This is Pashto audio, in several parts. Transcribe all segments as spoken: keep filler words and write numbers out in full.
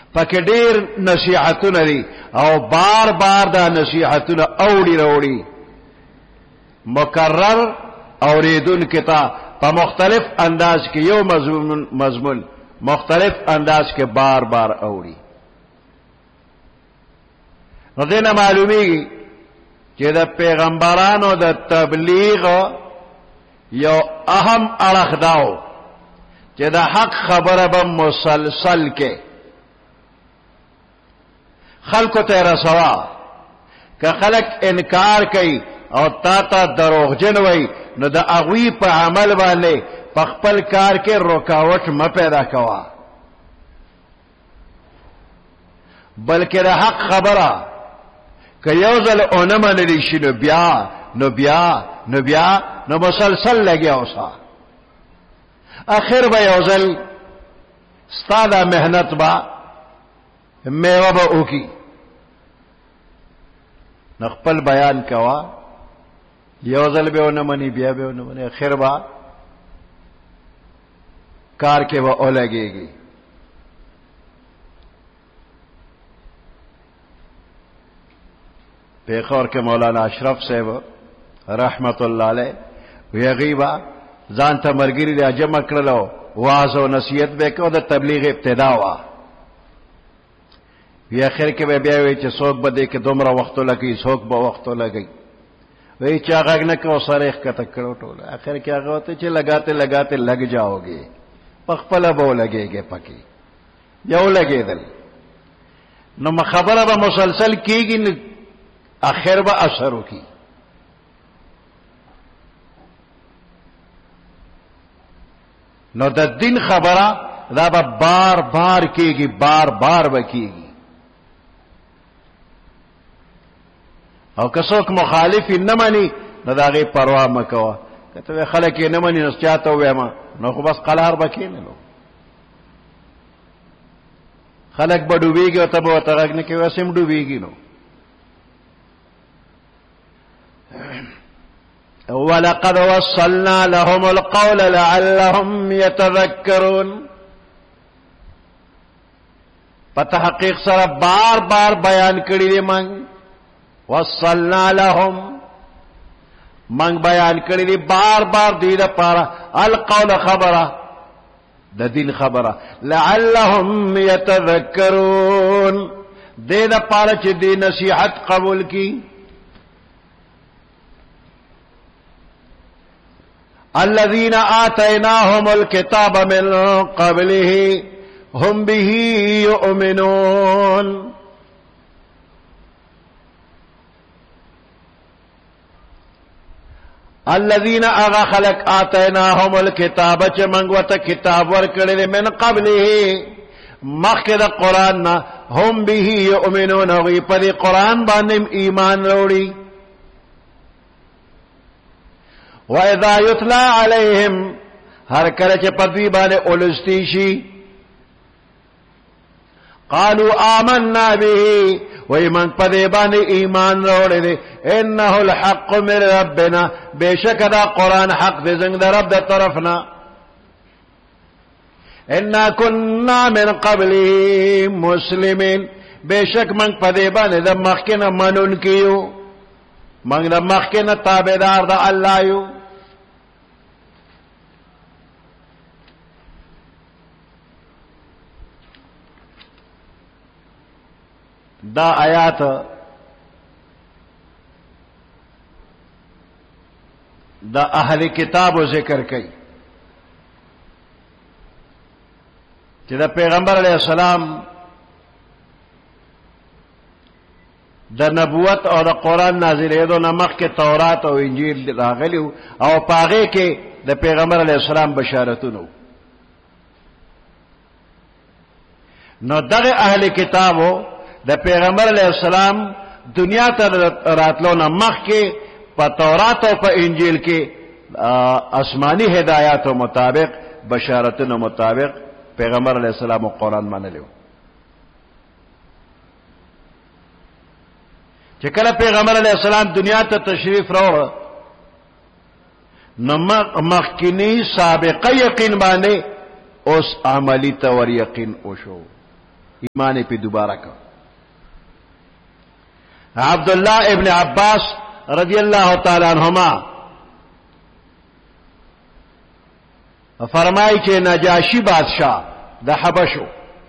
پکې ډېر نصیحتونه دي او بار بار دا نصیحتونه اوړي راوړي مکرر اوریدونکو ته په مختلف انداز کې یو مضمون مضمون مختلف انداز کې بار بار اوړي. نو دې نه معلومیږي چې د پیغمبرانو د تبلیغ یو اهم اړخ داو چې د حق خبره به مسلسل کې خلکو ته رسوا. که خلک انکار کوي او تا ته دروغجن وای نو د اغوی په عمل باندې په خپل کار کې رکاوټ م پیدا کوا، بلکې د حق خبره که یو ځل اونه منلی شي نو بیا نو بیا نو بیا نو مسلسل لګیا اوسه. اخر به یو ځل ستا دا محنت با میوه به وکي. نو خپل بیان کوا، یو ځل به ونه مني بیا به ونه مني، اخر به کار کې به اولګيږي. پیښور کې مولانا اشرف صاحب رحمت الله علیه وی غیبا ځان ته مرګری را جمع کړلو، واعظ او نصیحت به کو، د تبلیغ ابتدا وا. وی اخر کې به بیا وی چې څوک به دې کې دومره وخت لګي، څوک به وخت لګي، وی چې هغه نه کو سره ښکته کړو ټول. اخر کې هغه وته چې لگاتے لگاتے لگ جاؤگے، پخپل به لګيږي پکې یو لګیدل. نو خبره به مسلسل کیږي، اخر به اثر وکي. نو د دین خبره دا به بار بار کیږي، بار بار به کیږي. او که څوک مخالف نه مانی نو دا غي پروا مکوا، کته خلک نه مانی نو چاته وایم نو خو بس قلار بکینه. نو خلک به ډوبېږي او ته به ترګ نه کوي، سم ډوبېږي. نو ولقد وصلنا لهم القول لعلهم يتذكرون. په تحقیق سره بار بار بیان کړی دی من، وصلنا لهم من بیان کړی دی بار بار دی د پاره القول خبره د دین خبره لعلهم يتذكرون، دې د پاره چې دی نصیحت قبول کی. الذين آتيناهم الكتاب من قبله هم به يؤمنون. الذين اغا خلق آتيناهم الكتاب چه منگوتا کتاب ورکڑی من قبله مخد قرآن نا هم به يؤمنون، وی پدی قرآن بانم ایمان روڑی. وَإِذَا يُتْلَى عَلَيْهِمْ ہر کله چې پدوی باندې اولستی شي قالوا آمنا به، وی من پدی باندې ایمان راوړی دی. انه الحق من ربنا، بشک دا قرآن حق دی زنګ در رب د طرفنا. انا كنا من قبله مسلمین، بشک من پدی باندې د مخکنه منون کیو، من د مخکنه تابعدار د الله یو. دا آیات دا اهل کتاب ذکر کئی چې دا پیغمبر علیہ السلام د نبوت او د قرآن نازلېدو نه مخکې تورات او انجیل راغلی او پاغه کې د پیغمبر علیہ السلام بشارتونه. نو دغه اهل کتابو د پیغمبر علیہ السلام دنیا ته راتلو نه مخکې په تورات او په انجیل کې آسمانی هدایاتو مطابق بشارتونو مطابق پیغمبر علیہ السلام او قرآن منلو. چې کله پیغمبر علیہ السلام دنیا ته تشریف راوړ نو مخکینی سابقه یقین باندې اوس عملی تور یقین وشو. ایمان پہ دوبارہ کا. عبداللہ ابن عباس رضی اللہ تعالی عنہما فرمائی کہ نجاشی بادشاہ د حبشو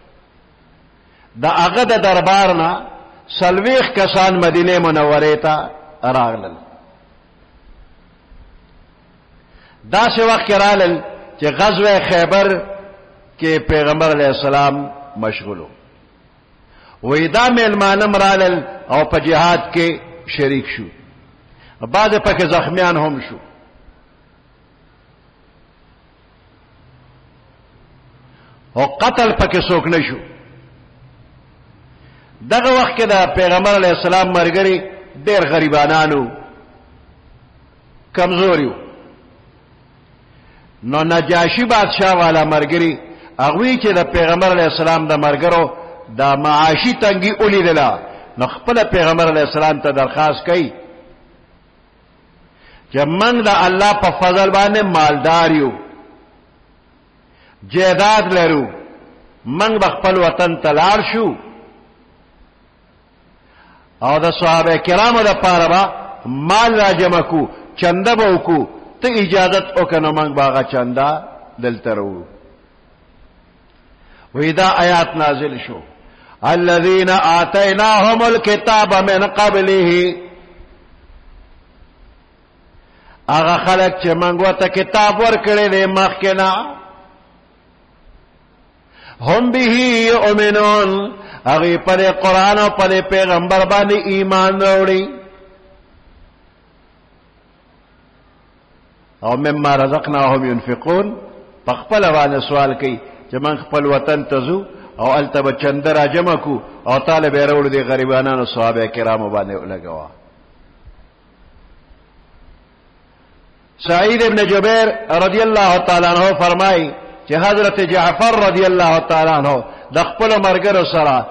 د هغه د دربارنا سلویخ کسان مدینه منوره ته راغلل. دا سی وقت کې رالل چې غزوه خیبر کې پیغمبر علیہ السلام مشغولو. وی دا میلمانم رالل او په جهاد کې شریک شو. بعض پکې زخمیان هم شو. او قتل پکې څوک نه شو. دغه وخت کې د پیغمبر علیہ السلام مرګري ډېر غریبانانو کمزوریو. نو نجاشی بادشاہ والا مرګري هغوی چې د پیغمبر علیہ السلام د مرګرو د معاشي تنګي ولیدله نو خپل پیغمبر علیہ السلام ته درخواست کوي چې موږ د الله په فضل باندې مالدار یو، جیداد لرو، موږ به خپل وطن ته لاړ شو او د صحابه کرامو لپاره به مال را جمع کو، چنده به وکړو، ته اجازت وکړه نو موږ به هغه چنده دلته راوړو. وی دا آیات نازل شو الذین آتیناهم الکتاب من قبله. هغه خلک چې موږ ورته کتاب ورکړی دی مخکې نه، هم به یؤمنون، هغوی پر قرآن او پر پیغمبر باندې ایمان راوړي. او مما رزقناهم ينفقون، په خپل باندې سوال کوي چې من خپل وطن ته ځو او هلته به چنده را جمع کو او طالب یې راوړو دې غریبانانو صحابه کرامو باندې ولګوه. سعید ابن جبیر رضی الله تعالی عنہ فرمایي چې حضرت جعفر رضی الله تعالی عنہ د خپل مرګرو سره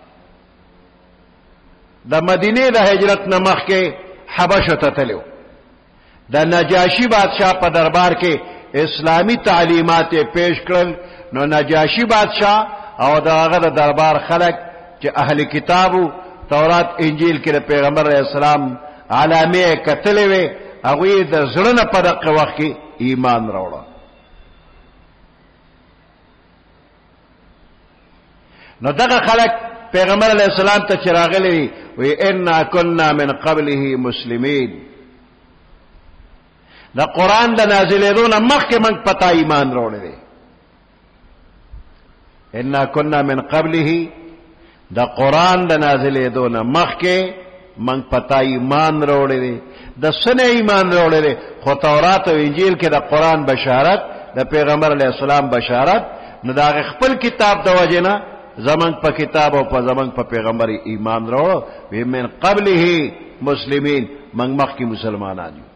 د مدینه د هجرت نه مخکې حبشو ته تلو. د نجاشی بادشاہ په دربار کې اسلامی تعلیمات پیش کړل. نو نجاشی بادشاہ او دغه د دربار خلق چې اهل کتابو تورات انجیل کې د پیغمبر علیہ السلام علامه کتلې وي هغه د زړه په دغه وخت کې ایمان راوړل. نو دغه خلق پیغمبر علیہ السلام ته چراغلی وی انا كنا من قبله مسلمین. دا قرآن دا نازلېدو نه مخکې موږ پتا ایمان راوړی دی. انا كنا من قبله، دا قرآن دا نازلېدو نه مخکې موږ پتا ایمان راوړی دی. د سنه ایمان راوړی دی، خو تورات او انجیل کې د قرآن بشارت، د پیغمبر علیہ السلام بشارت، نو دا خپل کتاب د وجه نه زمنګ په کتاب او په زمنګ په پیغمبر ایمان راوړو. وی من قبله مسلمین، موږ مخکې مسلمانان یو.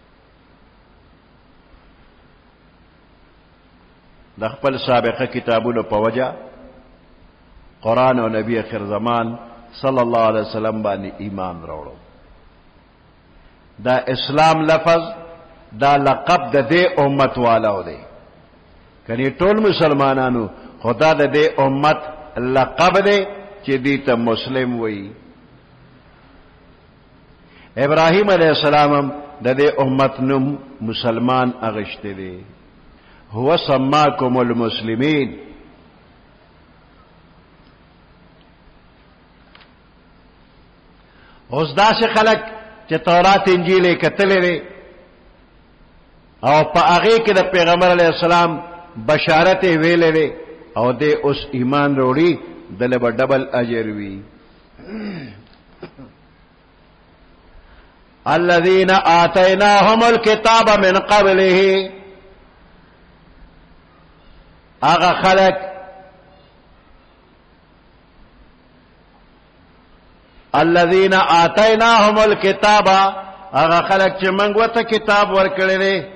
د خپل سابقه کتابونو په وجه قرآن او نبی اخر زمان صلی الله علیه وسلم باندې ایمان راوړو. دا اسلام لفظ دا لقب د دې امت والو دی، کني ټول مسلمانانو، خدا د دې امت لقب دی چې دې ته مسلم وایي. ابراهیم علیہ السلام د دې امت نوم مسلمان اغشته دی. هو سماکم المسلمین. اوس داسې خلک چې تورات انجیل یې کتلی دی او په هغې کې د پیغمبر علیہ السلام بشارت یې ویلی دی او دی اوس ایمان روړي، دله به ډبل اجر وي. الذین آتیناهم الکتاب من قبله، هغه خلق الذین آتیناهم الکتاب، هغه خلق چې موږ ورته کتاب ورکړی دی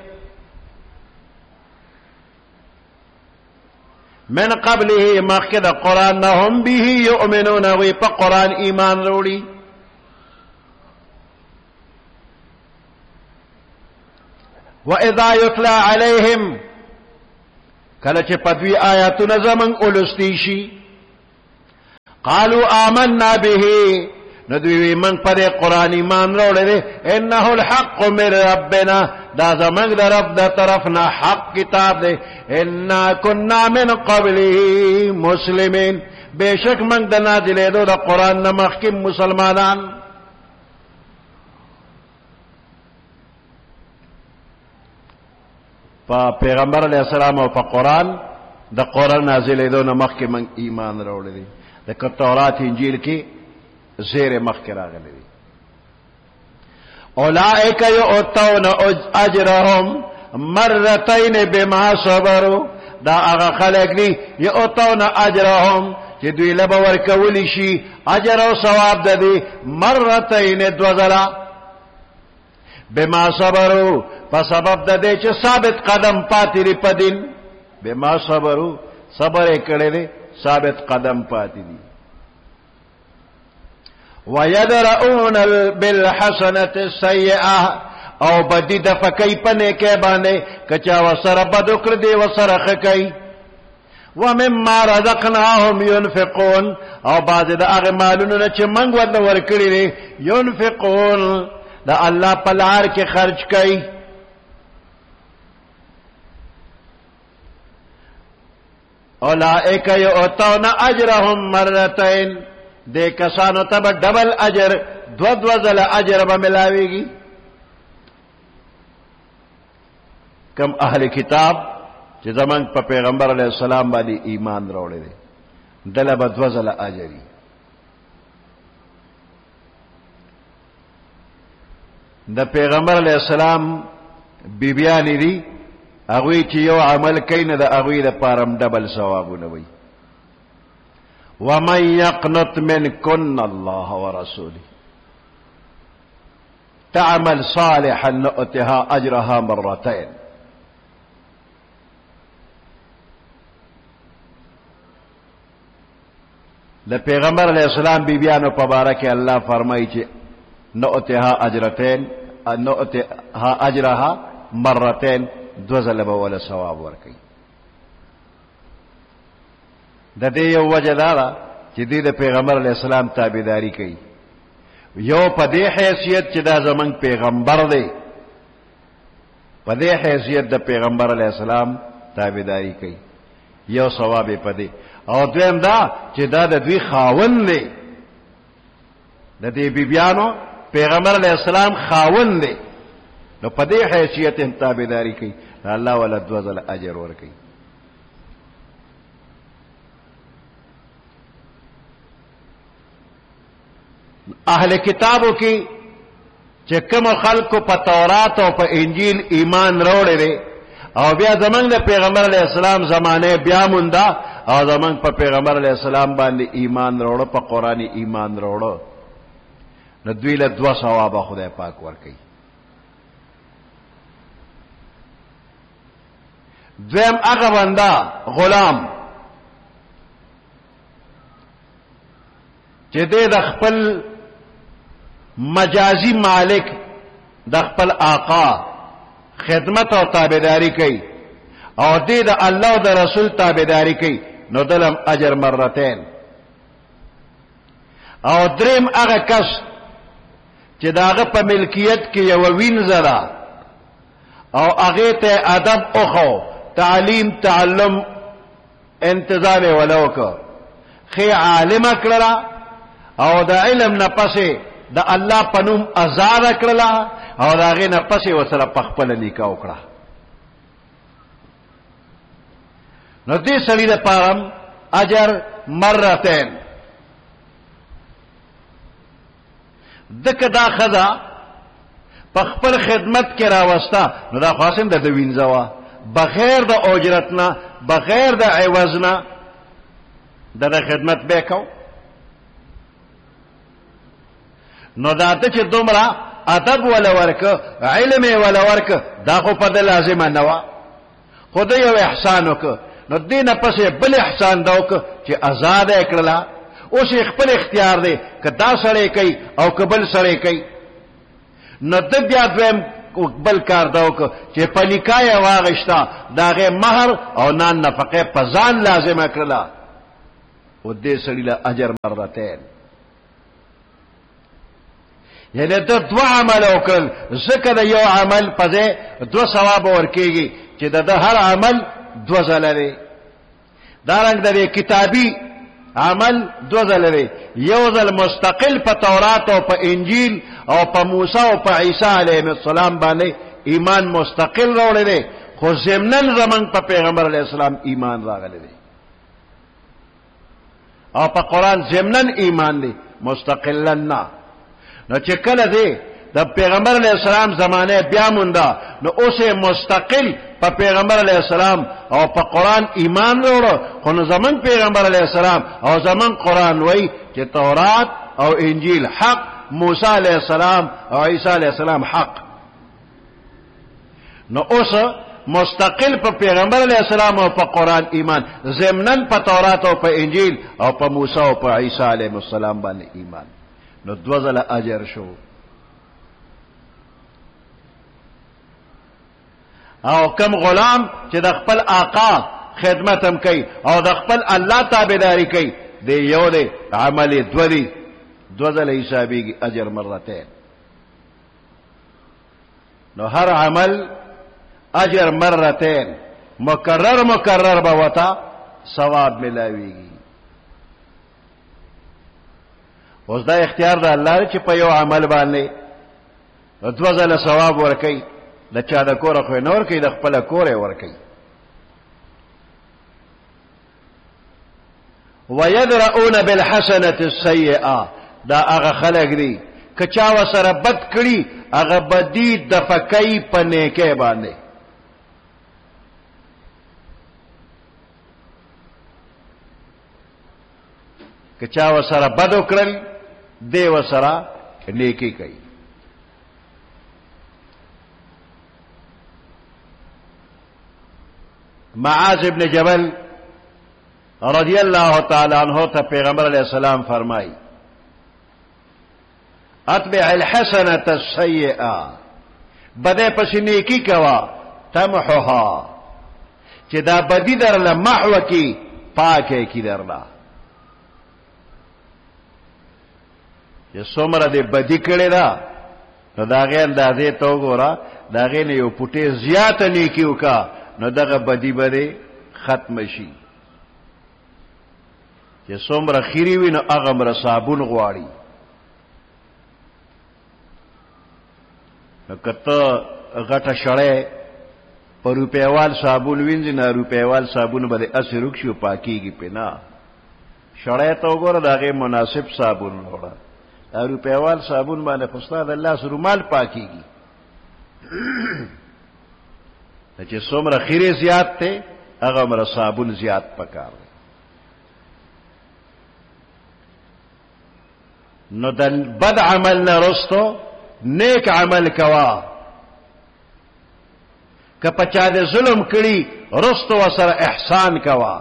من قبله مخکې د قرآن نه، هم به یؤمنون، وی په قرآن ایمان وروړي. وَإِذَا يُتْلَى عَلَيْهِمْ، کله چې په دوی آیاتونه زمونږ اولستی شي، قالوا آمنا به نو دوی من پر قرآن ایمان روڑے دے انه الحق من ربنا دا زمانگ دا رب دا طرفنا حق کتاب دے انا کننا من قبله مسلمین بے شک من دا نازلے دو دا قرآن نمخ کی مسلمانان پا پیغمبر علیہ السلام و پا قرآن دا قرآن نازلے دو نمخ کی من ایمان روڑے دے دا تورات انجیل کی زیر مخ کے راغلے دی اولئک یؤتون اجرهم مرتين بما صبروا دا اغا خلق دی یؤتون اجرهم چې دوی لبا ورکولی شي اجر او ثواب د دی مرتين دوزلا بما صبروا په سبب د دې چې ثابت قدم پاتې لري په دین بما صبروا صبر کړي دي ثابت قدم پاتې دي وَيَدْرَؤُونَ بِالْحَسَنَةِ السَّيِّئَةِ او بدی د فکای پنه کې باندې کچا وسره بدکر دی وسره خکای ومما رزقناهم ينفقون او بعض د هغه مالونو چې موږ ورته ورکړي دي ينفقون دا الله په لار کې خرج کوي اولئک یؤتون اجرهم مرتين دے کسانو تب ڈبل اجر دو دو ځل اجر به ملاویږي کم اهل کتاب چې زمان په پیغمبر علیہ السلام باندې ایمان راوړل دي دله به دو ځل اجري د پیغمبر علیہ السلام بیبیان دي هغه چې یو عمل کین د هغه لپاره ډبل ثوابونه وي وَمَنْ يَقْنُتْ مِنْكُنَّ اللَّهَ وَرَسُولِهِ تَعْمَلْ صَالِحًا نُؤْتِهَا أَجْرَهَا مَرَّتَيْنِ د پیغمبر علیہ السلام بیبیانو په باره کې الله فرمایي چې نؤتها اجرتين نؤتها اجرها مرتين دو ځله به ول ثواب ورکړي د دې یو وجه دا ده چې دې د پیغمبر علیہ السلام تابعداري کوي یو په دې حیثیت چې دا زمنګ پیغمبر دی په دې حیثیت د پیغمبر علیہ السلام تابعداري کوي یو ثواب په دې او دویم دا چې دا د دوی خاوند دی د دې بیبیانو پیغمبر علیہ السلام خاوند دی نو په دې حیثیت هم تابعداري کوي الله ولا دو ځله اجر ورکوي اہل کتابوں کی چې کوم خلکو په تورات او په انجیل ایمان راوړی دی او بیا زمونږ د پیغمبر علیہ السلام زمانه بیا موندا او زمونږ په پیغمبر علیہ السلام باندې ایمان راوړو په قرآن ایمان راوړو نو دوی له دوا ثواب خدای پاک ورکړي دویم هغه بندا غلام چې د خپل مجازی مالک د خپل آقا خدمت او تابعداري کوي او دې د الله او د رسول تابعداري کوي نو دلم اجر مرتين او دریم هغه کس چې داغه په ملکیت کې یو وینځرا او هغه ته ادب اوخو تعلیم تعلم انتظام ولوک خي عالم کړه او د علم نه پسې د الله پنوم آزاد کړلا او دا غي نه پسې وسره پخپل نکاح وکړه نو دې سړي د پام اجر مرتين دک دا خدا پخپل خدمت کې راوستا نو دا خاصم د وینځوا بغیر د اجرتنا بغیر د عوضنا د خدمت به کو نو دا ته چې دومره ادب ولا ورک علم ولا ورک دا خو په لازم نه و خدای یو احسان وک نو دینه پسې بل احسان دا وک چې آزاد کړلا اوس خپل اختیار دی که دا سړی کوي او قبل سړی کوي نو د بیا دویم بل کار دا وک چې په نکاح واغښتا داغه مہر او نان نفقه په ځان لازم کړلا خو دې سړي له اجر مرتين یعنی د دو عمل وکړل ځکه د یو عمل په ځای دو ثواب ورکېږي چې د هر عمل دو ځله دی دارنګ د کتابي عمل دو ځله دی یو ځل مستقل په تورات او په انجیل او په موسی او په عیسی علیه السلام باندې ایمان مستقل راوړی دی خو ضمنن زمنګ په پیغمبر علیه السلام ایمان راغلی دی او په قران ضمنن ایمان دی مستقلا نه نو چې کله دی د پیغمبر علیه السلام زمانه بیا مونږه نو اوسه مستقل په پیغمبر علیه السلام او په قران ایمان وروړو خو نو زمون پیغمبر علیه السلام او زمون قران وای چې تورات او انجیل حق موسی علیه السلام او عیسی علیه السلام حق نو اوسه مستقل په پیغمبر علیه السلام او په قران ایمان ضمنن په تورات او په انجیل او په موسی او په عیسی علیه السلام باندې ایمان نو دوزله اجر شو او کم غلام چې د خپل آقا خدمت هم کوي او د خپل الله تابعداري کوي دی یو دی عمل دوی دوزله حسابيږي اجر مرتين نو هر عمل اجر مرتين مکرر مکرر به وتا ثواب ملاويږي اوس دا اختیار د الله چې په یو عمل باندې دوزله ثواب ورکړي د چا د کور خو نور کوي د خپل کور ور کوي ويدرؤون بالحسنه السيئه دا هغه خلق دي کچا وسره بد کړي هغه بدی د فکای په نیکه باندې کچا وسره بد وکړل دی وسره نیکی کوي معاذ ابن جبل رضی اللہ تعالی عنہ تا پیغمبر علیہ السلام فرمائی اتبع الحسنة السیئة بدے پس نیکی کوا تمحوها چی دا بدی در لمحو کی پاکے کی در لا چی سمر دے بدی کڑی دا دا غیر اندازے تو گورا دا غیر نیو پوٹے زیادہ نیکیو کا نو دغه بدی بده ختم شي چې څومره خيري وي نو هغه مر صابون غواړي نو کته غټه شړې په روپیوال صابون وینځي نه روپیوال صابون بده اثر وکشو پاکيږي پنا شړې ته وګوره دغه مناسب صابون وړه روپیوال صابون باندې خستاد الله سره مال پاکيږي چې څومره خیره زیات ته هغه مر صابون زیات پکار نو د بد عمل نه رستو نیک عمل کوا که پچا د ظلم کړي رستو وسره احسان کوا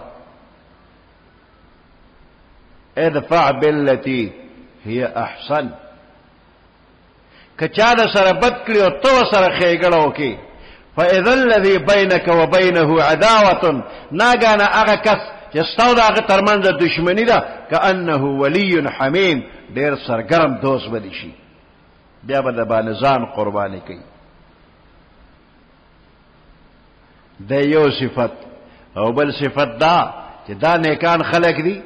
ادفع بالتي هي احسن که چا د سره بد کړي او تو سره خېګړو کې فاذا الذي بينك وبينه عداوه ناغانا هغه کس چې ستاسو دغه ترمنځ دښمنی ده کانه ولي حمیم ډیر سرګرم دوست بدی شي بیا به د باندې ځان قرباني کوي د یو صفت او بل صفت دا چې دا نیکان خلق دي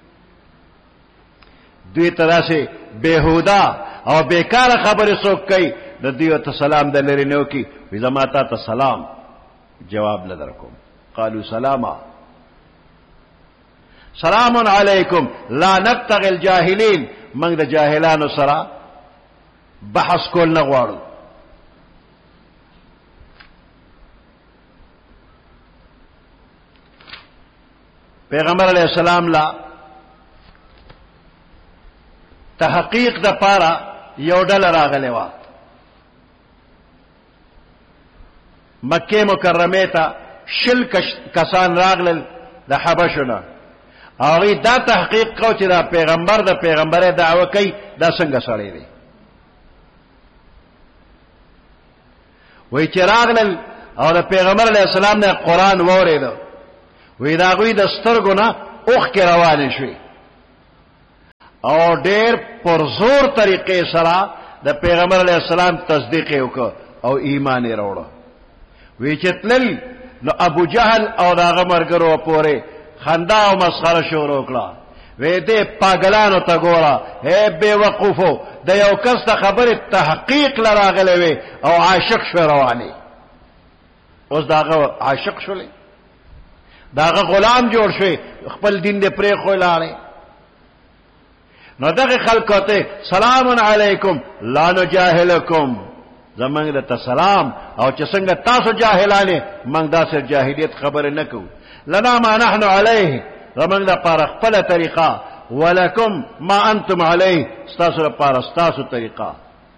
دوی تراسه بهودا او بیکار خبره څوک کوي د دیو ته سلام د لری نو کی وی زماتا ته سلام جواب لدر کوم قالوا سلاما سلام علیکم لا نبتغي الجاهلین موږ د جاهلانو سره بحث کول نه غواړو پیغمبر علیہ السلام لا تحقیق د پاره یو ډل راغلی و مکه مکرمه ته شل کسان راغلل د حبشونه هغه دا تحقیق کو چې دا پیغمبر د پیغمبره دعوه کوي دا څنګه سړی دی وای چې راغلل او د پیغمبر علیه السلام نه قران وورید وای دا غوی د سترګو نه اوخ کې روان شوی او ډیر پرزور طریقې سره د پیغمبر علیه السلام تصدیق وکړ او ایمان یې راوړ. وی چې تلل نو ابو جهل او داغه مرګرو پورې خندا او مسخره شروع کړه. وې دې پاگلانو ته ګوره، هي بے وقوفو د یو کس ته خبره تحقیق لراغلې وي او عاشق شو رواني. اوس داغه عاشق شولې، داغه غلام جوړ شوی، خپل دین دې پرې خو لاړې. نو دغه خلکو ته سلام علیکم لا نجاهلکم، زمنګ ته سلام، او چې څنګه تاسو جاهلانه موږ داسې جاهلیت خبره نه کوو. لنا ما نحن علیه، زمنګ د پاره خپل طریقه، ولکم ما انتم علیه، ستاسو لپاره ستاسو طریقه.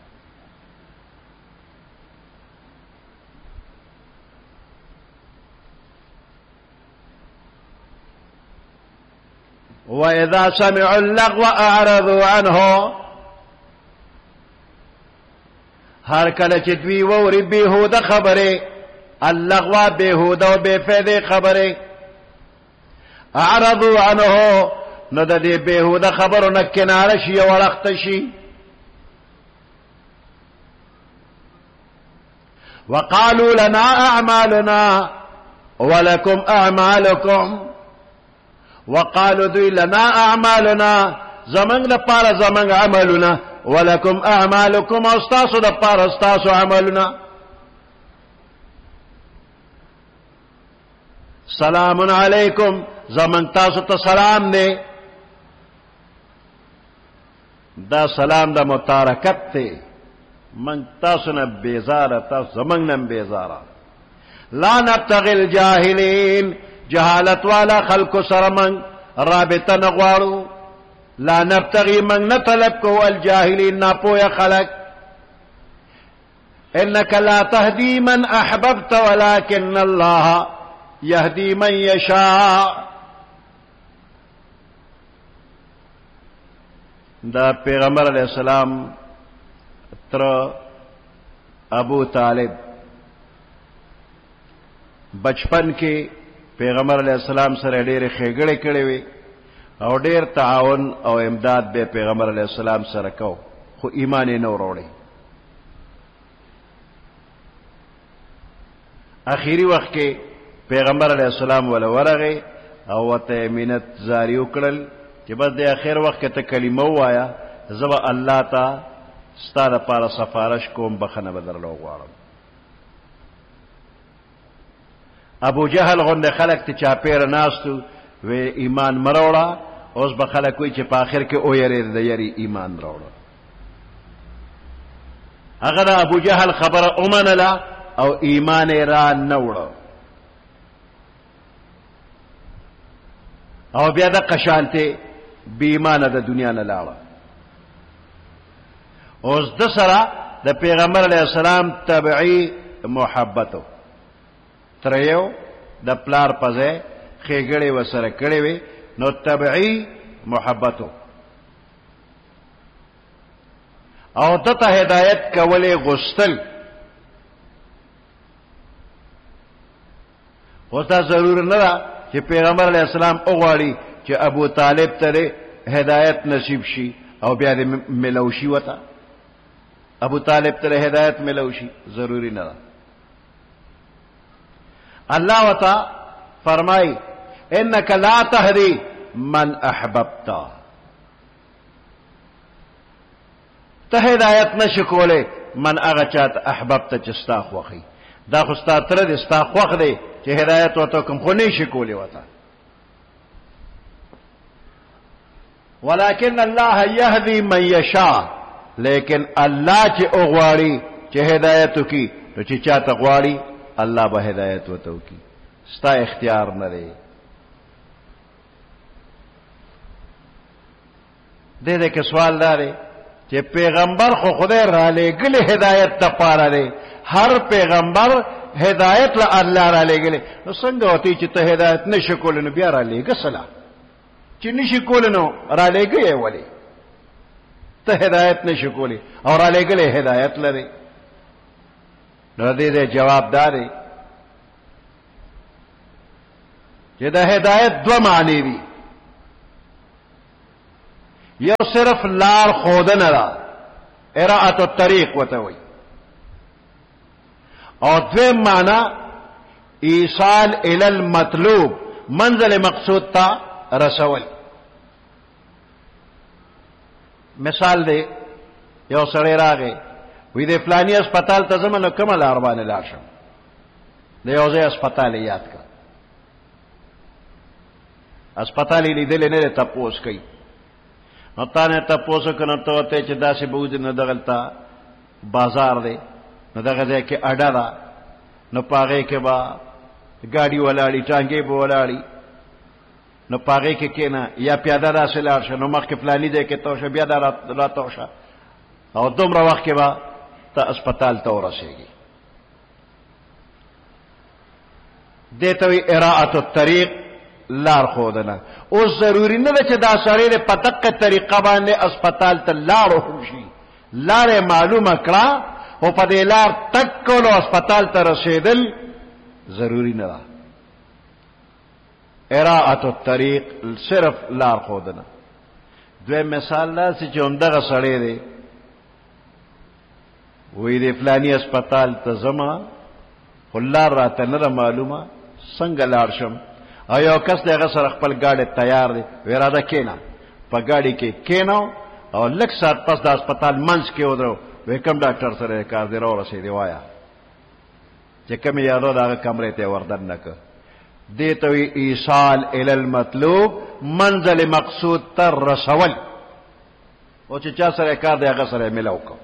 وَإِذَا سَمِعُوا اللَّغْوَ أَعْرَضُوا عَنْهُ، هر کله چې دوی ووري بهوده خبره، اللغو بهوده او بے فائدې خبره، اعرضوا عنه، نو د دې بهوده خبرو نه کناره شي او وړخت شي. وقالوا لنا اعمالنا ولكم اعمالكم، وقالوا دوی لنا اعمالنا، زمنګ لپاره زمنګ عملنا، ولکم اعمالکم، استاسو لپاره استاسو عملنا. سلام علیکم، زمنګ تاسو ته سلام دی. دا سلام دا متارکت دی، من تاسو نه بیزاره، تاسو زمنګ نه بیزاره. لا نبتغي الجاهلین، جهالت والا خلق سره من رابطه نغواړو. لا نبتغي من نطلب کو الجاهلین، ناپویا خلق. انك لا تهدي من احببت ولكن الله يهدي من يشاء. دا پیغمبر علیہ السلام تر ابو طالب بچپن کې پیغمبر علیہ السلام سره ډېرې ښېګړې کړې وي او ډېر تعاون او امداد به پیغمبر علیہ السلام سره کو، خو ایمان یې نه وروړی. اخیری وخت کې پیغمبر علیہ السلام ولا ورغه او وته مینت زاری وکړل چې بس د اخر وخت کې ته کلمه وایا، زبا الله تا ستاره لپاره سفارش کوم، بخنه بدرلو غواړم. ابو جهل غند خلق ته چاپیر ناستو، و ایمان مروړه. اوس به خلک وي چې په آخر کې او یری د یری ایمان راوړه. هغه د ابو جهل خبره اومنله او ایمان را نوړه، او بیا د قشانته بی ایمانه د دنیا نه لاړه. اوس د سره د پیغمبر علیه السلام تبعی محبتو تریو د پلار پځه خېګړې وسره کړې وي، نو تبعی محبتو او ته هدایت کولې غستل. اوس دا ضرور نه ده چې پیغمبر علیه السلام وغواړي چې ابو طالب ته هدایت نصیب شي او بیا دې ملوشي وته ابو طالب ته هدایت ملوشي، ضروری نه ده. الله وتا فرمای انك لا تهدي من احببت، ته هدایت نشکوله من هغه چاته احببت چې ستا خوخي. دا خو ستا تر دې ستا خوخ دی چې هدایت وته کوم خو نه شکوله وته. ولكن الله يهدي من يشاء، لیکن الله چې اوغواړي چې هدایت وکي، نو چې چاته غواړي الله به هدایت وته وکي، ستا اختیار نه دی. دې دې کې سوال لري چې پیغمبر خو خدای را لېګلې هدایت ته پاره دی، هر پیغمبر هدایت له الله را لېګلې، نو څنګه وتی چې ته هدایت نشې کولای نو بیا را لېګه سلا چې نشې کولای نو را لېګې ولې ته هدایت نشې کولای او را لېګلې هدایت لري. نو دې دې جواب داري چې د هدایت دو معنی دي. یو صرف لار خودنه ده اراءة الطریق وته وي او دویم معنی ایصال الی المطلوب منزل مقصود تا رسول. مثال دی یو سړی راغی وی د فلانی هسپتال ته ځم نو کومه لار باندې لاړ شم د یو ځای هسپتال یاد کړه هسپتال یې لیدلی نه دی تپوس کوي نو تا نه تپوس وکړه نو ته ورته چې داسې به وځي نو دغلته بازار دی نو دغه ځای کې اډه ده نو په هغې کې به ګاډي ولاړي ټانګې به ولاړي نو په هغې کې کښېنه یا پیاده داسې لاړ شه نو مخکې فلاني ځای کې تو شه بیا دا را تو شه او دومره وخت کې به ته اسپتال ته ورسېږي. دې ته وایي اراءة الطریق لار ښودنه. اوس ضروري نه ده چې دا سړی دی په دقه طریقه باندې اسپتال ته لاړو هم شي لار یې معلومه کړه خو په دې لار تګ کولو اسپتال ته رسېدل ضروری نه ده. اراءة الطریق صرف لار ښودنه. دویم مثال داسې چې همدغه سړی دی وی د فلانی اسپتال ته ځمه خو لار راته نه ده معلومه څنګه لاړ شم او یو کس دی هغه سره خپل ګاډی تیار دی وی راځه کښېنه په ګاډي کې کښېنو او لږ ساعت پس د اسپتال منځ کې ودرو وی کوم ډاکټر سره یې کار دی راورسېدې وایه چې کومې یادو د هغه کمرې ته یې وردن نه کړه. دې ته وایي ایصال الی المطلوب منزل مقصود ته رسول او چې چا سره یې کار دی هغه سره یې میلاو کړه.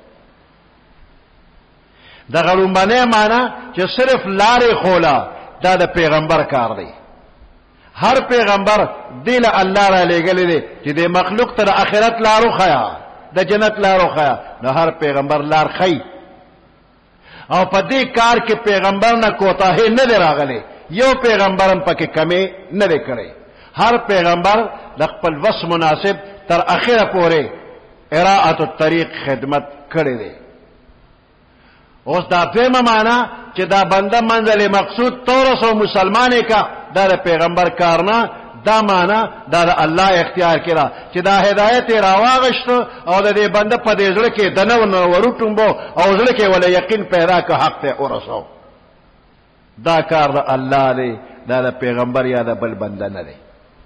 دغه لومبنۍ معنی چې صرف لارې خوله دا د پیغمبر کار دی. هر پیغمبر دی له الله را لېږلی دی چې د مخلوق ته د آخرت لار وښیه د جنت لار وښیه نو هر پیغمبر لار ښیي او په دې کار کې پیغمبر نه کوتاهی نه دی راغلی یو پیغمبر هم پکې کمی نه دی کړی. هر پیغمبر د خپل وس مناسب تر اخره پورې اراءة الطریق خدمت کړی دی. اوس دا دویمه معنا چې دا بنده منزل مقصود تورسو مسلمانې کا دا د پیغمبر کار نه دا معنا دا د الله اختیار کړه چې دا هدایت یې راواغشتو او د دې بنده په دې زړه کې دنه ونه وروټومبو او زړه کې ولا یقین پیدا که حق ته ورسو. دا کار د الله دی دا د پیغمبر یا د بل بنده نه دی.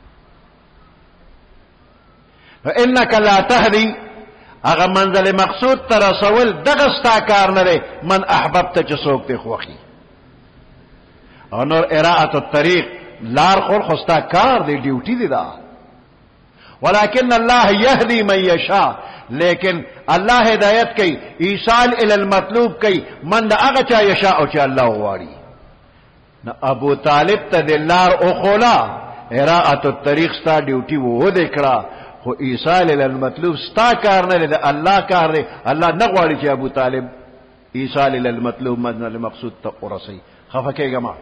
فإنک لا تهدی هغه منزل مقصود ته رسول دغه ستا کار نه دی من احببت چې څوک دې خوښي او نور اراءة الطریق لار خور خستا کار دی ډیوټي دی دا ولكن الله يهدي من يشاء لیکن الله هدایت کوي ایصال الی المطلوب کوي من دا هغه چا یشاء او چې الله غواړي. نو ابو طالب ته د لار او خولا اراءة الطریق ستا ډیوټي وو دې کړه خو ایصال الی المطلوب ستا کار نه دی الله کار دی. الله نه غواړي چې ابو طالب ایصال الی المطلوب منزل مقصود ته ورسي. خفه کېږه ما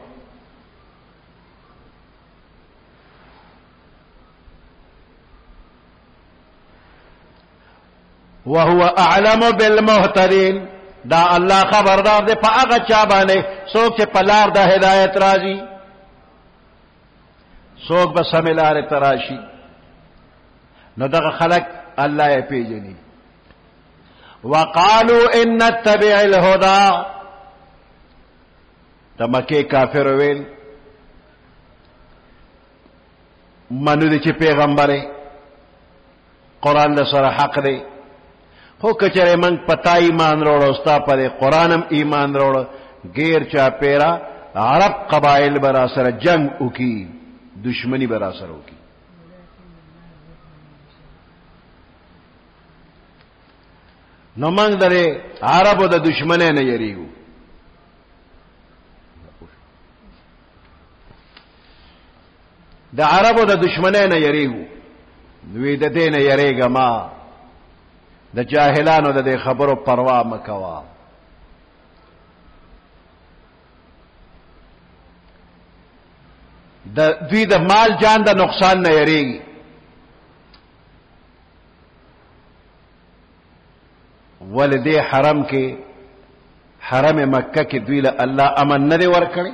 وهو اعلم بالمهتدين دا الله خبردار دی په هغه چا باندې څوک چې په لار د هدایت راځي څوک به سمې لارې ته راشي نو دغه خلق الله یې پیژني. وقالوا ان نتبع الهدى د مکې کافر ویل منو دي چې پیغمبر قرآن له سره حق دی خو کچره من پتا ایمان روړو ستا پر قرآنم ایمان روړو غیر چا پیرا عرب قبائل برا سره جنگ وکي دشمنی برا سره وکي. نو موږ درې عربو د دشمنۍ نه یریږو د عربو د دشمنۍ نه یریږو وی د دې نه یریږه ما د جاهلانو د دې خبرو پروا مکوا. د دوی د مال جان د نقصان نه یریږي ولدې حرم کې حرم مکه کې دوی له الله امن نه دی ورکړي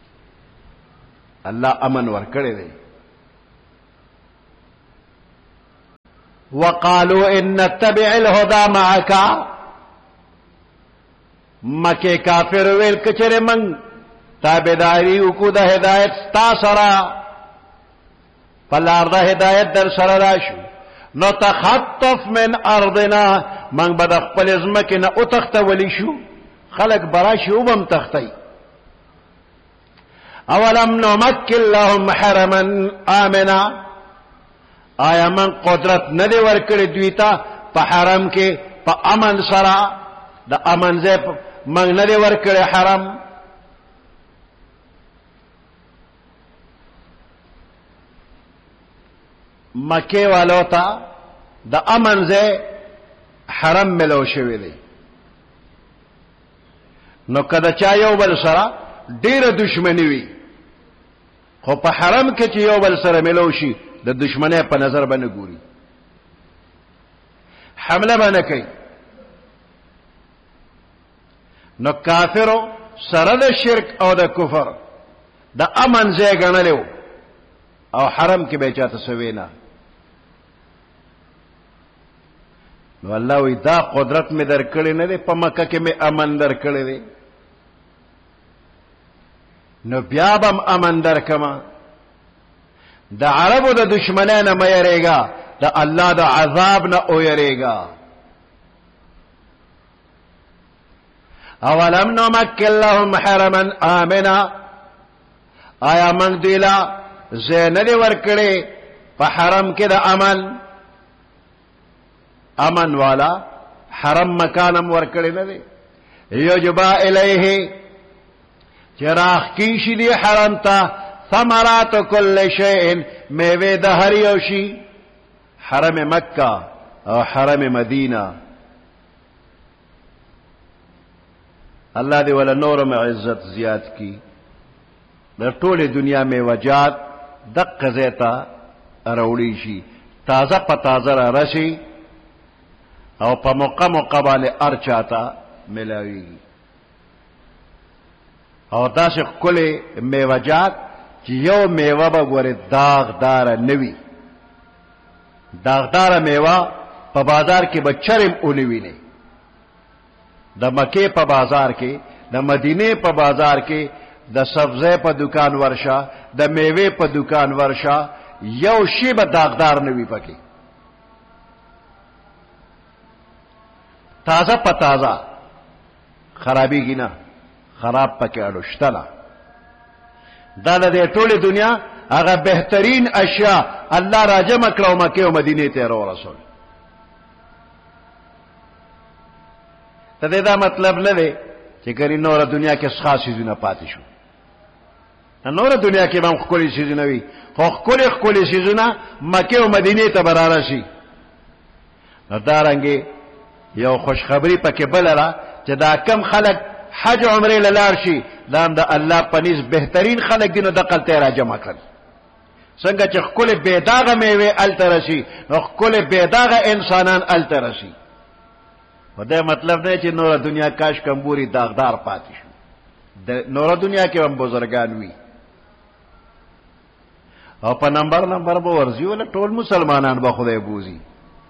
الله امن ورکړي دی وقالوا ان نتبع الهدى معك مکه کافر ویل کچره من تابعداري وکړو د هدایت ستا سره پلار د هدایت در سره راشو نو تخطف من ارضنا من بد خپل ازمکه نه او تختولی شو خلق براشي وبم تختی اولم نمکن لهم حرما آمنا آیا من قدرت ندی ورکړی دوی ته په حرم کې په امن سره د امن ځای من ندی ورکړی حرم مکه والو ته د امن ځای حرم ملو شوی دی نو کله چا یو بل سره ډیره دشمنی وي خو په حرم کې چې یو بل سره ملو شي د دشمنه په نظر باندې ګوري حمله باندې کوي نو کافرو سره د شرک او د کفر د امن ځای ګڼلو او حرم کې به چاته سوینا نو الله وی دا قدرت می در کړی نه دی په مکه کې می امن در کړی دی نو بیا بم امن در کما د عربو د دشمنانه مې یریګا د الله د عذاب نه او یریګا اولم نمکن لهم حرما آمنا آیا من دیلا زین دی ورکړي په حرم کې د امن امن والا حرم مکانم ورکړي نه دی یجبا الیه چراغ کیشی دی حرم تا ثمرات کل شیء میوه د هر یو شی حرم مکه او حرم مدینه الله دی ولا نورم عزت زیات کی د ټوله دنیا میوجات دقه زیتا اروړی شي تازه په تازه را رشي او په موقع موقع باندې ارچاتا ملاوي او داسې کله میوجات چې یو میوه به ګوره داغدار نوي داغدار میوه په بازار کې به چرم اونوي نه د مکه په بازار کې د مدینه په بازار کې د سبزه په دکان ورشه د میوه په دکان ورشه یو شی به داغدار نوي پکې تازه په تازه خرابېږي نه خراب پکې اړوشتله دا د ټوله دنیا هغه بهترین اشیاء الله راجم کړو مکه او مدینه ته ورو رسول ته دا مطلب نه دی چې ګری نور دنیا کې خاصی زونه پاتې شو نور دنیا کې هم خولي شي وي خو خولي خولي شي مکه او مدینه ته برابر شي دا رنګي یو خوشخبری پکې بلره چې دا کم خلک حج عمره لار شي دا د الله پنيز بهترین خلک دینو د قلته را جمع کړ څنګه چې خپل بيداغه میوه الترشي نو خپل بيداغه انسانان الترشي ودا مطلب نه چې نور دنیا کاش کمبوري داغدار پاتې شو د نور دنیا کې هم بزرګان وي او په نمبر نمبر به ورزي ول ټول مسلمانان به خدای بوزي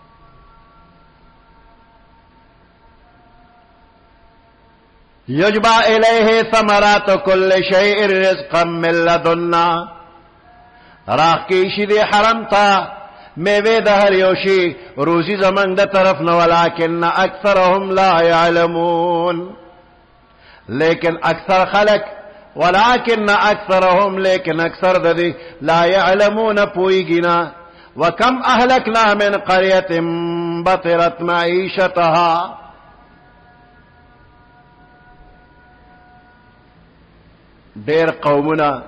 یجبا الیه ثمرات کل شیء رزقا من لدنا راخ کیشی دی حرم تا میوه د هر یو شی روزی زمنګ د طرف نه ولکن اکثرهم لا يعلمون لیکن اکثر خلق ولكن اکثرهم لیکن اکثر د دې لا يعلمون پویګنا وکم اهلكنا من قريه بطرت معيشتها ډېر قومونه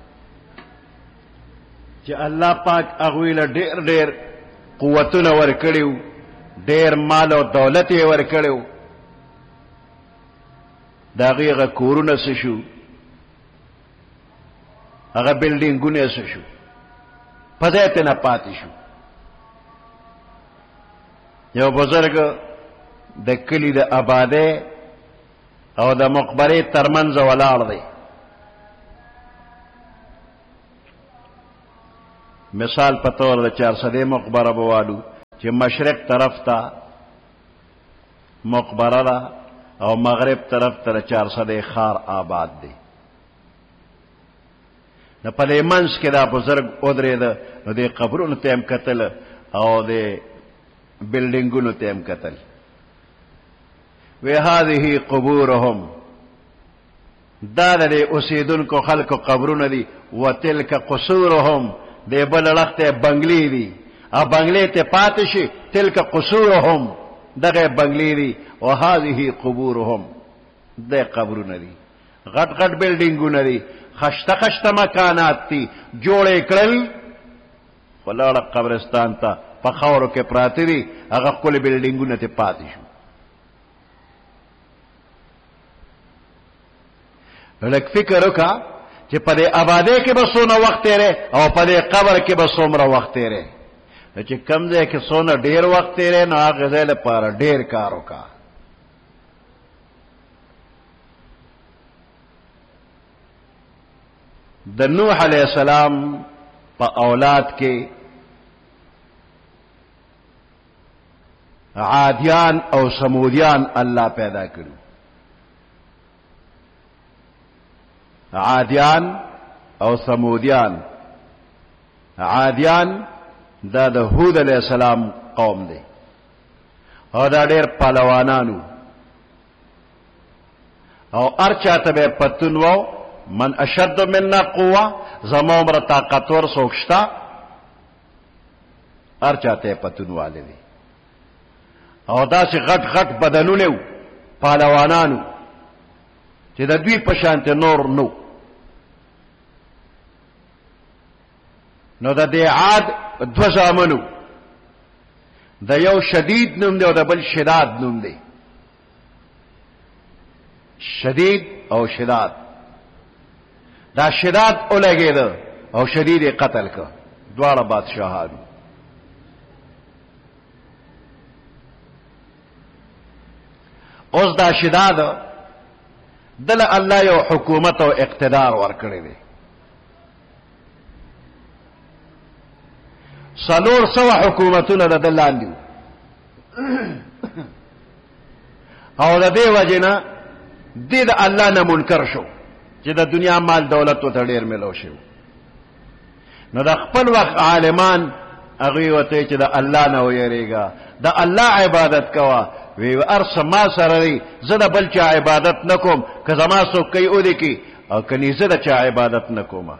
چې الله پاک هغوی له ډېر ډېر قوتونه ورکړیو ډېر مال او دولت یې ورکړیو د هغې هغه کورونه څه شو هغه بلډینګونه یې څه شو په ځای ته نه پاتې شو یو بزرګ د کلي د آبادۍ او د مقبرې ترمنځ ولاړ دی مثال په تور د چار سده مقبره بوالو چې مشرق طرف ته مقبره ده او مغرب طرف ته چار سده خار آباد دی. نو په دې منځ کې دا بزرګ ودرېده، نو دې قبرونو ته هم کتل او دې بلډینګونو ته هم کتل. وی هذه قبورهم، دا د اوسیدونکو خلکو قبرونه دي. وتلک قصورهم، دې بل لخته بنگلې دي، ا بنگلې ته پاتې شي. تلک قصورهم، دغه بنگلې دي. وهذه قبورهم، دې قبرونه دي، غټ غټ بلډینګونه دي، خشته خشته مکانات دي، جوړې کړل. ولاړه قبرستان ته په خاورو کې پراته دي، هغه خپل بلډینګونه ته پاتې شو. لږ فکر وکړه چې په دې آبادۍ کې به څونه وخت تېرې او په دې قبر کې به څومره وخت تېرې. چې کم ځای کې څونه ډېر وخت تېرې، نو هغه ځای لپاره ډېر کار وکړه. د نوح علیه السلام په اولاد کې عادیان او سمودیان الله پیدا کړو. عادیان او سمودیان. عادیان دا د هود علیہ السلام قوم دی او دا ډېر پهلوانانو او ارچاته به پتون وو من اشد منا قوه، زما عمر طاقتور څوک شته، ارچاته پتون والے دی. او داسې غټ غټ بدنونه وو پهلوانانو چې د دوی په شانته نور نو. نو د دې عاد دو زامنو، د یو شدید نوم دی او د بل شداد نوم دی. شدید او شداد. دا شداد اولګېده او شدید یې قتل کړ، دواړه بادشاهانو. اوس دا شداد دل الله یو حکومت او اقتدار ورکړی دی. سلور سوه حکومتونه د ده لاندې او د دې وجې نه دې د الله نه منکر شو چې د دنیا مال دولت ورته ډېر میلو شو. نو د خپل وخت عالمان هغوی ورته چې د الله نه ویرېږه، د الله عبادت کوه. وی ارس ما سره دی، زه د بل چا عبادت نه کوم، که زما څوک کوي او دې کي، او کني زه د چا عبادت نه کومه.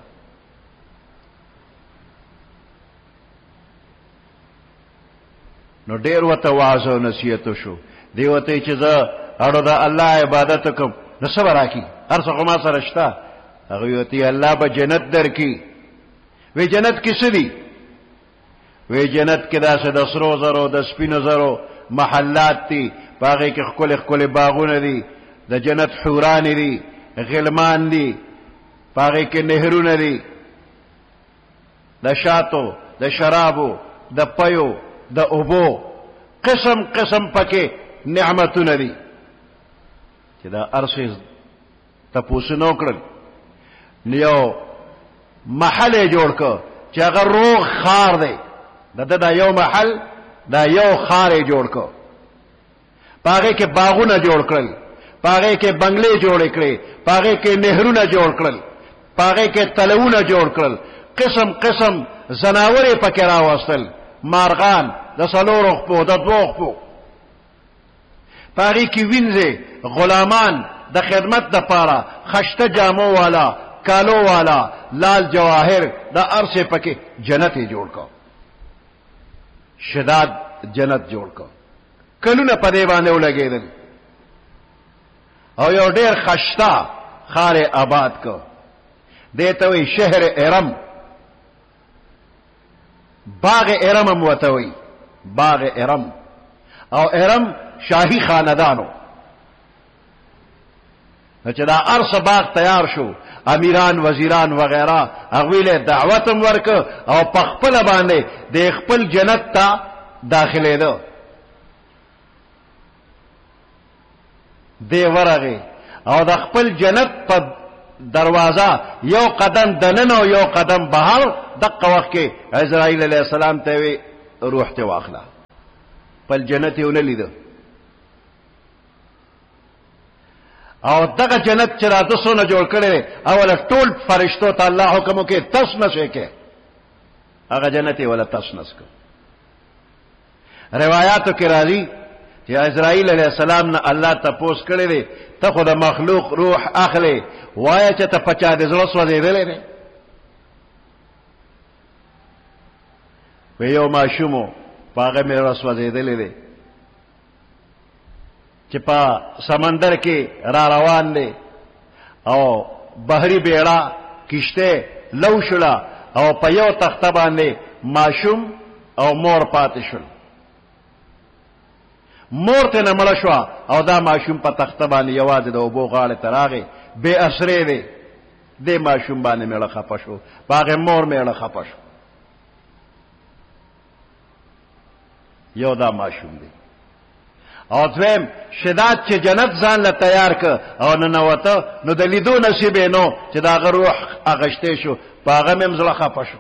نو ډېر ورته وعظ او نصیحت شو. دی ورته چې زه اړو د الله عبادت کوم، نو څه به راکړي؟ هر څه خو ما سره شته. هغوی ورته الله به جنت درکړي. وی جنت کې څه دي؟ وی جنت کې داسې د سرو زرو د سپینو زرو محلات دي، په هغې کې ښکلې ښکلې باغونه دي، د جنت حورانې دي، غلمان دي، په هغې کې نهرونه دي، د شاتو، د شرابو، د پیو، د اوبو، قسم قسم پکې نعمتونه دي. چې دا ارسې تپوسونه وکړل، نو یو محل یې جوړ کړ چې هغه روغ خار دی. د ده دا یو محل، دا یو خار یې جوړ کړ، په هغې کې باغونه جوړ کړل، په هغې کې بنګلې جوړې کړې، په هغې کې نهرونه جوړ کړل، په هغې کې تلوونه جوړ کړل، قسم قسم زناور یې پکې راوستل، مارغان د څلورو خپو، د دوو خپو، په هغې کې وینځې، غلامان د خدمت دپاره، خشته جامو والا، کالو والا، لال جواهر، د ارسې پکې جنت یې جوړ کړ. شداد جنت جوړ کړ. کلونه په دې باندې ولګېدل او یو ډېر خشته ښار یې آباد کړ. دې ته وایي شهر ارم. باغ ارم هم ورته وایي، باغ ارم. او ارم شاهي خاندانو. چې دا ارس باغ تیار شو، امیران، وزیران وغیرہ هغوی له دعوت هم ورکړ او په خپله باندې د خپل جنت ته داخلېده. دی ورغې او د خپل جنت په دروازه یو قدم دننه او یو قدم بهر. دقه وخت کې عزرائیل علیه السلام ته وی روح ته واخله. خپل جنت یې ونه لیده او دغه جنت چې راته څونه جوړ کړی دی اوله ټول فرشتو ته الله حکم وکړي تس نس یې کې هغه جنت یې ولا تس نس کړ روایاتو کې راځي چې اسرائیل علیه السلام نه الله تپوس کړی دی ته خو د مخلوق روح اخلي وایه چې ته په چا د زړه سوځېدلی دی وی یو ماشومو په هغه مې زړه سوځېدلی دی چې په سمندر کې را روان دی او بحری بیړه کشته لو شوله او په یو تخته باندې ماشوم او مور پاتې شول مور ته نه مړه شوه او دا ماشوم په تخته باندې یوازې د اوبو غاړې ته راغی بې اسرې دی دې ماشوم باندې میړه خفه شو په هغې مور میړه خفه شو یو دا ماشوم دی او دویم شداد چې جنت ځان له تیار که او ننوته نو د لیدو نصیب یې نو چې د هغه روح اغشتی شو په هغه مې هم زړه خفه شو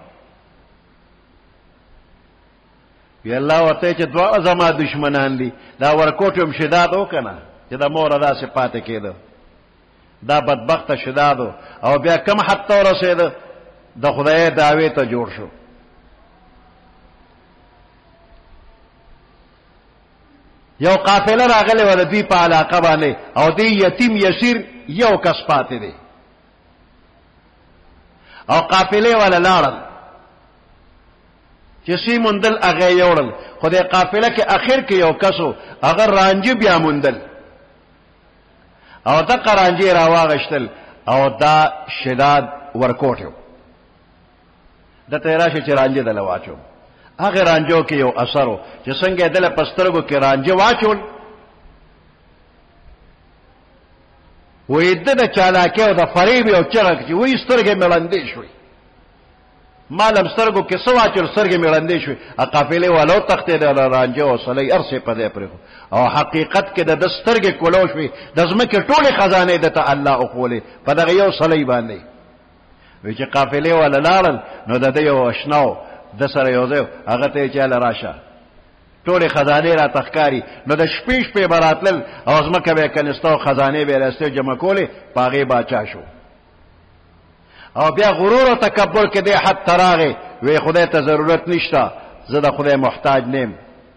وی الله ورته چې دوه زما دشمنان دي دا ورکوټ هم شداد و که نه چې د موره داسې پاتې کېده دا بدبخته شداد او بیا کم حد ته ورسېده د خدای دعوې ته جوړ شو یو قافله راغلی و د دوی په علاقه باندې او دی یتیم یسیر یو کس پاتې دی او قافله والا لاړل چې سی مندل هغه یوړل خو د قافله کې اخر کې یو کسو هغه رانجه بیا مندل او دا قرانجه راواغشتل او دا شداد ورکوټو د تیراشه چې رانجه دل واچو هغه رانجو کې یو اثرو چې څنګه دل پسترګو کې رانجه واچول وې د چالاکه او د فریب او چرګ چې وې سترګې ملندې شوې مالم سترګو کې سوا چل سترګې ملندې شوې قافلې والو تختې د رانجه او صلی ارسه پدې پرې او حقیقت کې د سترګې کولو شوې د زمکه ټوله خزانه د ته الله او خولې په دغه یو صلی باندې وې چې قافلې ولا لاړل نو د یو اشناو د سره یو ځای هغه ته چاله راشه ټولې خزانه را تخکاری نو د شپې شپې براتل او زمکه به کنيستو خزانه به راسته جمع کولې پاغه باچا شو او بیا غرور او تکبر کې د حد تراغه وی خدای ته ضرورت نشته زه د خدای محتاج نیم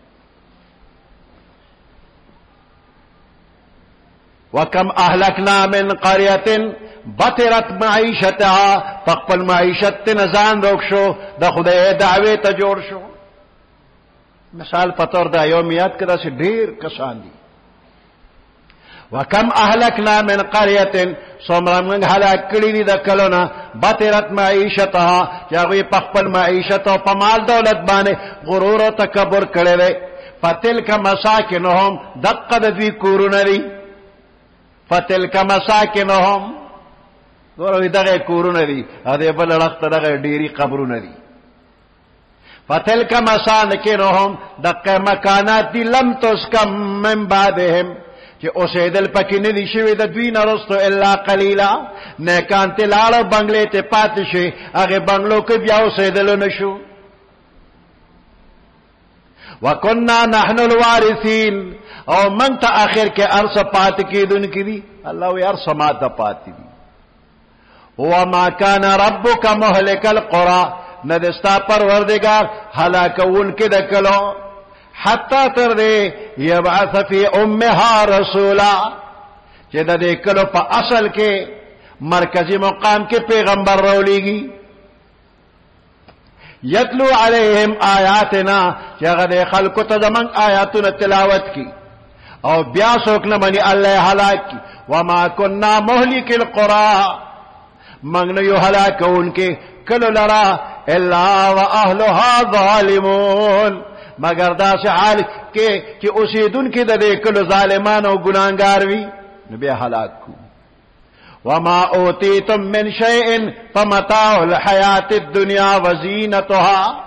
وکم اهلکنا من قريه بطرت معیشتها فقبل معیشت نزان روک شو د خدای دعوی ته جوړ شو مثال پتور دا یوم یاد کړه چې ډیر کسان دي وکم اهلکنا من قريه سومره موږ هلاک کړي دي د کلونه بطرت معیشتها چې هغوی په خپل معیشت او په مال دولت باندې غرور او تکبر کړی دی فتلک مساکنهم دقه د دوی کورونه دي فتلک مساکنهم ګوره دغه کورونه دي ا دې بل لخت دغه ډيري قبرونه دي فتلک مساکنهم دغه مکانات دي لم تسکم من بعدهم چې اوسېدل پکې نه دي شوی د دوی نه رستو الا قليلا نیکان ته لاړو بنگلې ته پاتې شي هغه بنگلو کې بیا اوسېدل نشو وکنا نحن الوارثین او من ته اخر کې ارث پات کېدونکې دي الله وی ارث ما ته پاتې دي وما كان ربك مهلك القرى ندستا پروردگار هلاکون کې دکلو حتا تر دې يبعث في امها رسولا چې د دې کلو په اصل کې مرکزی مقام کې پیغمبر راولېږي یتلو علیهم آیاتنا چې هغه د خلکو ته زمون آیاتونه تلاوت کی او بیا څوک نه باندې الله هلاک کی وما كنا مهلك القرى مغنو یو هلاکون کې کلو لرا الا واهلها ظالمون مگر دا سه حال کې چې اوسیدونکو د دې کلو ظالمان او ګناګار وي نو بیا هلاک کو وما اوتیتم من شیء فمتاع الحیات الدنیا وزینتها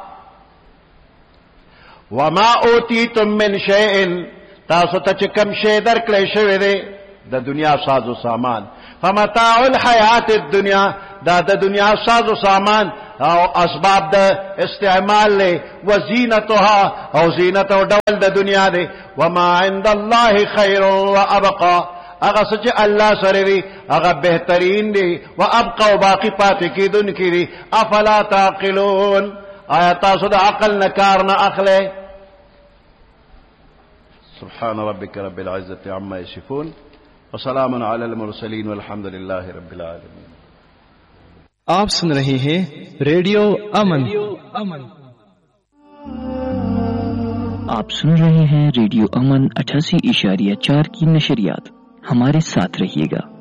وما اوتیتم من شیء تاسو ته چې کوم شی درکړی شوی دی د دنیا ساز او سامان फमताउल हयात दुनिया दा द दुनिया साजो सामान और असबाब द इस्तेमाल ले वजीनतहा और जीनत और डबल द दुनिया दे वमा इंदल्लाहि खैरुन व अबका अगर सच अल्लाह सरेवी अगर बेहतरीन दी व अबका बाकी पाते की दुन की दी अफला ताकिलून आया तासुद अकल नकार न अखले सुब्हान रब्बिक रब्बिल इज्जति अम्मा यसिफून व सलामुन अलल मुरसलीन वल्हम्दुलिल्लाहि रब्बिल आलमीन। आप सुन रहे हैं रेडियो अमन। आप सुन रहे हैं रेडियो अमन अठासी इशारिया चार की नशरियात। हमारे साथ रहिएगा।